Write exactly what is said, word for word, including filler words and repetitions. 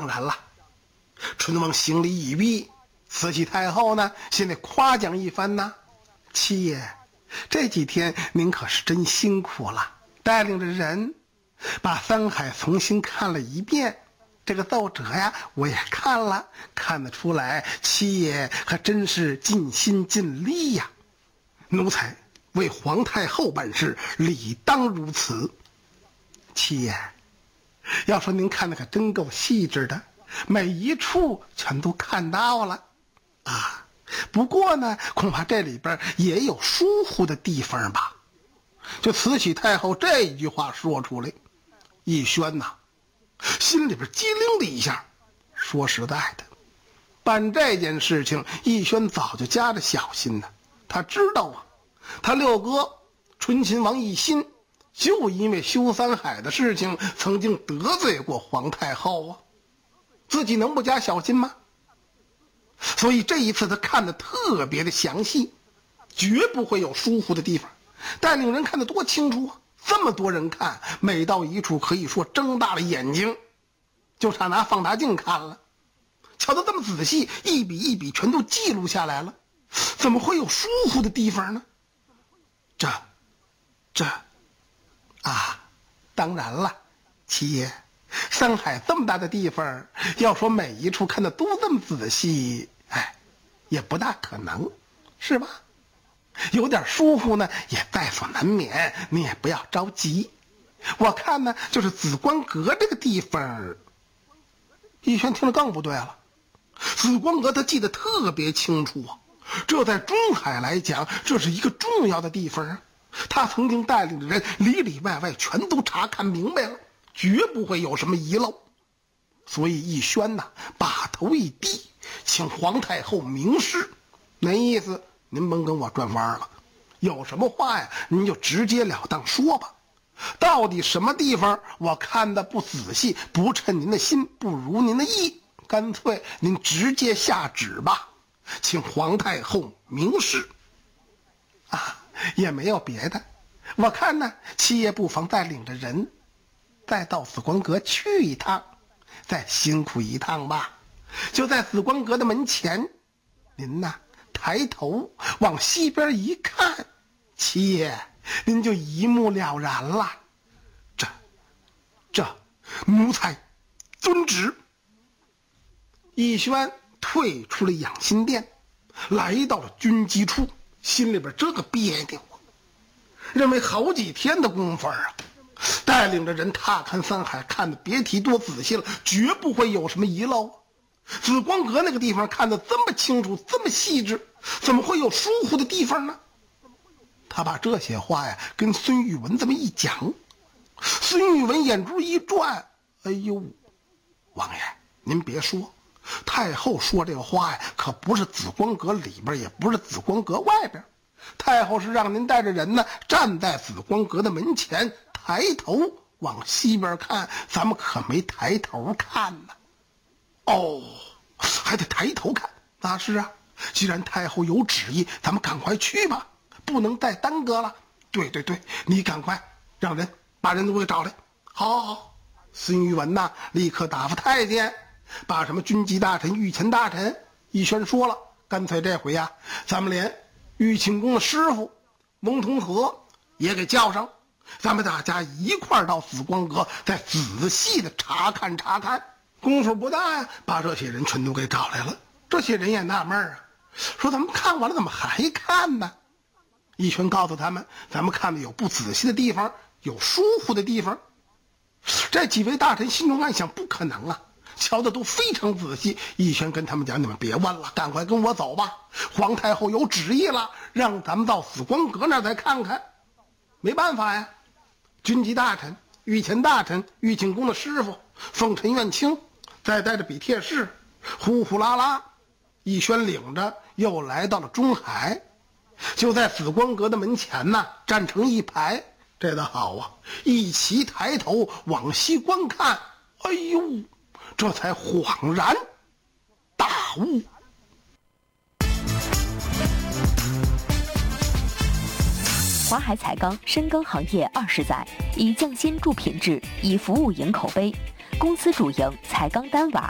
当然了，春王行礼已毕，慈禧太后呢，先得夸奖一番呐。七爷，这几天您可是真辛苦了，带领着人把三海重新看了一遍。这个奏折呀，我也看了，看得出来七爷可真是尽心尽力呀。奴才为皇太后办事，理当如此。七爷，要说您看的可真够细致的，每一处全都看到了啊。不过呢，恐怕这里边也有疏忽的地方吧。就慈禧太后这一句话说出来，奕轩呐，心里边机灵的一下。说实在的，办这件事情，奕轩早就加着小心呢。他知道啊，他六哥醇亲王奕欣就因为修三海的事情曾经得罪过皇太后啊，自己能不加小心吗？所以这一次他看得特别的详细，绝不会有疏忽的地方。带领人看得多清楚啊，这么多人看，每到一处可以说睁大了眼睛，就差拿放大镜看了，瞧得这么仔细，一笔一笔全都记录下来了，怎么会有疏忽的地方呢？这这啊，当然了，七爷，上海这么大的地方，要说每一处看的都这么仔细，哎，也不大可能，是吧？有点疏忽呢，也在所难免，你也不要着急。我看呢，就是紫光阁这个地方。奕轩听了更不对了，紫光阁他记得特别清楚啊，这在中海来讲，这是一个重要的地方啊。他曾经带领的人里里外外全都查看明白了，绝不会有什么遗漏。所以奕轩呐，把头一低，请皇太后明示。那意思，您甭跟我转弯了，有什么话呀，您就直截了当说吧。到底什么地方我看的不仔细，不称您的心，不如您的意，干脆您直接下旨吧，请皇太后明示。啊，也没有别的，我看呢，七爷不妨再领着人再到紫光阁去一趟，再辛苦一趟吧。就在紫光阁的门前，您呐抬头往西边一看，七爷您就一目了然了。这这奴才遵旨。奕轩退出了养心殿，来到了军机处，心里边这个别扭啊，认为好几天的功夫啊，带领着人踏勘三海，看得别提多仔细了，绝不会有什么遗漏。紫光阁那个地方看得这么清楚，这么细致，怎么会有疏忽的地方呢？他把这些话呀跟孙玉文这么一讲，孙玉文眼珠一转，哎呦，王爷您别说，太后说这个话呀，可不是紫光阁里边，也不是紫光阁外边，太后是让您带着人呢站在紫光阁的门前，抬头往西边看，咱们可没抬头看呢。哦，还得抬头看，那是啊，既然太后有旨意，咱们赶快去吧，不能再耽搁了。对对对，你赶快让人把人都给找来。好好好，孙玉文呐，立刻打发太监把什么军机大臣、御前大臣，奕轩说了，干脆这回呀，咱们连玉庆宫的师傅翁同龢也给叫上，咱们大家一块儿到紫光阁，再仔细的查看查看。功夫不大呀，把这些人全都给找来了。这些人也纳闷啊，说咱们看完了怎么还看呢？奕轩告诉他们，咱们看的有不仔细的地方，有疏忽的地方。这几位大臣心中暗想，不可能啊，瞧的都非常仔细。奕轩跟他们讲，你们别问了，赶快跟我走吧，皇太后有旨意了，让咱们到紫光阁那儿再看看。没办法呀，军机大臣、御前大臣、御庆宫的师傅奉陈院卿再带着比帖士，呼呼啦啦，奕轩领着又来到了中海，就在紫光阁的门前呢，站成一排。这倒好啊，一齐抬头往西观看，哎呦，这才恍然大悟。 华海彩钢深耕行业二十载，以匠心铸品质，以服务赢口碑。公司主营彩钢单瓦、